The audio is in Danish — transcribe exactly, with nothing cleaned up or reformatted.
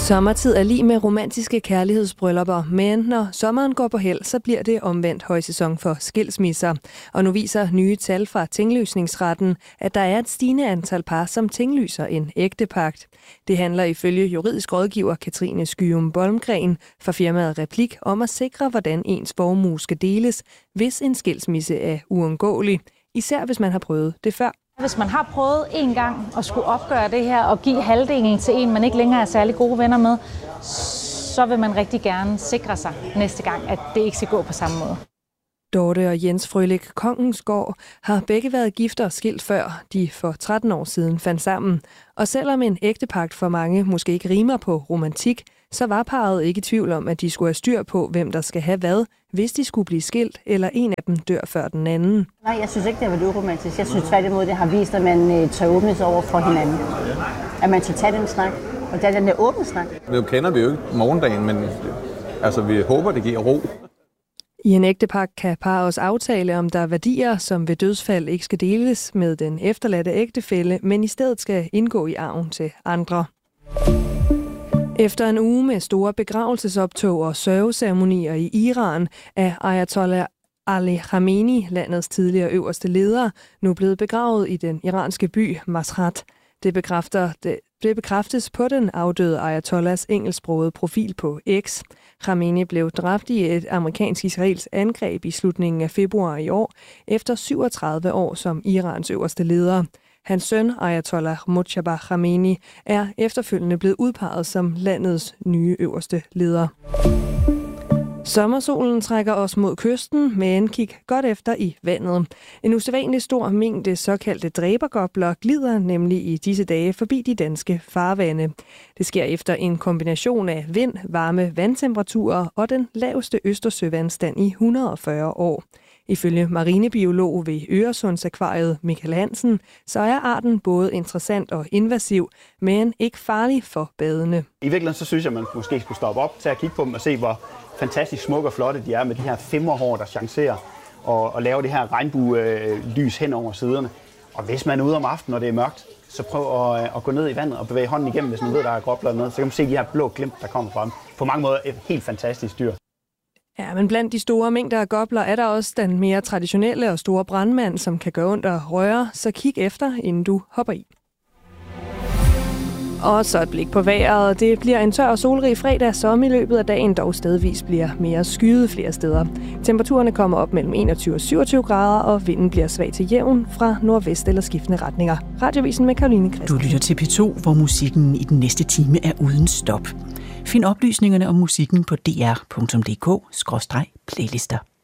Sommertid er lig med romantiske kærlighedsbryllupper, men når sommeren går på held, så bliver det omvendt højsæson for skilsmisser. Og nu viser nye tal fra tinglysningsretten, at der er et stigende antal par, som tinglyser en ægtepagt. Det handler ifølge juridisk rådgiver Katrine Skyum Bolmgren fra firmaet Replik om at sikre, hvordan ens formue skal deles, hvis en skilsmisse er uundgåelig, især hvis man har prøvet det før. Hvis man har prøvet en gang at skulle opgøre det her og give halvdelen til en, man ikke længere er særlig gode venner med, så vil man rigtig gerne sikre sig næste gang, at det ikke skal gå på samme måde. Dorte og Jens Frølik Kongensgaard har begge været gift og skilt før de for tretten år siden fandt sammen. Og selvom en ægtepagt for mange måske ikke rimer på romantik, så var parret ikke i tvivl om, at de skulle have styr på, hvem der skal have hvad, hvis de skulle blive skilt, eller en af dem dør før den anden. Nej, jeg synes ikke, det har været uromantisk. Jeg synes tværtimod, det har vist, at man tør åbne sig over for hinanden. At man tør tage den snak, og det er den der åbne snak. Nu kender vi jo ikke morgendagen, men altså, vi håber, det giver ro. I en ægtepagt kan par også aftale, om der er værdier, som ved dødsfald ikke skal deles med den efterladte ægtefælle, men i stedet skal indgå i arven til andre. Efter en uge med store begravelsesoptog og sørgeceremonier i Iran, er Ayatollah Ali Khamenei, landets tidligere øverste leder, nu blevet begravet i den iranske by Mashhad. Det, bekræfter, det, det bekræftes på den afdøde Ayatollahs engelsksprogede profil på X. Khamenei blev dræbt i et amerikansk-israelsk angreb i slutningen af februar i år, efter syvogtredive år som Irans øverste leder. Hans søn, Ayatollah Mojtaba Khamenei, er efterfølgende blevet udpeget som landets nye øverste leder. Sommersolen trækker os mod kysten, men kig godt efter i vandet. En usædvanlig stor mængde såkaldte dræbergobler glider nemlig i disse dage forbi de danske farvande. Det sker efter en kombination af vind, varme vandtemperaturer og den laveste Østersøvandstand i et hundrede og fyrre år. Ifølge marinebiolog ved Øresundsakvariet Michael Hansen, så er arten både interessant og invasiv, men ikke farlig for badende. I virkeligheden så synes jeg, at man måske skulle stoppe op til at kigge på dem og se, hvor fantastisk smukke og flotte de er med de her femmerhår, der chancerer og, og laver det her regnbue-lys hen over siderne. Og hvis man er ude om aftenen, når det er mørkt, så prøv at, at gå ned i vandet og bevæge hånden igennem, hvis man ved, der er gobler ned. Så kan man se de her blå glimt, der kommer fra dem. På mange måder et helt fantastisk dyr. Ja, men blandt de store mængder af gobler er der også den mere traditionelle og store brandmand, som kan gøre ondt at røre, så kig efter, inden du hopper i. Og så et blik på vejret. Det bliver en tør og solrig fredag, som i løbet af dagen dog stedvis bliver mere skyet flere steder. Temperaturerne kommer op mellem enogtyve og syvogtyve grader, og vinden bliver svag til jævn fra nordvest eller skiftende retninger. Radiovisen med Caroline Christensen. Du lytter til P to, hvor musikken i den næste time er uden stop. Find oplysningerne om musikken på d r punktum d k skråstreg playlister.